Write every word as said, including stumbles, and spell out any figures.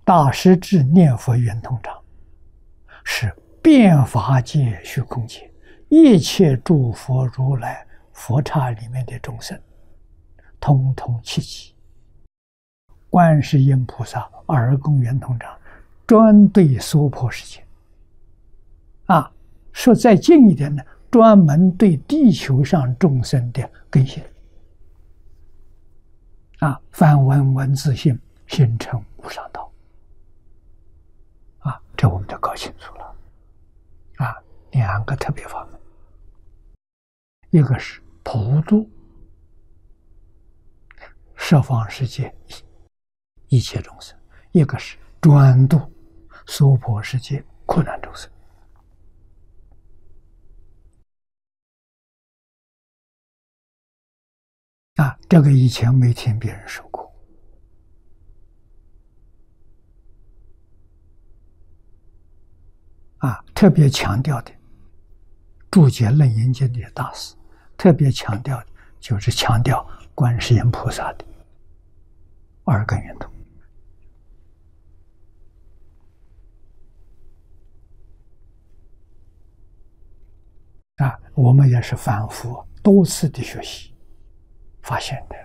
大师至念佛圆通章是遍法界虚空界一切诸佛如来佛刹里面的众生，通通契机。观世音菩萨二供圆通章专对娑婆世界，啊，说再近一点呢，专门对地球上众生的根性。啊，梵文文字性形成无上道。啊，这我们就搞清楚了。啊，两个特别法门，一个是普度十方世界一切众生，一个是专度娑婆世界苦难众生。啊，这个以前没听别人说过。啊，特别强调的，注解《楞严经》的大师特别强调的，就是强调观世音菩萨的二根圆通。啊，我们也是反复多次的学习发现的。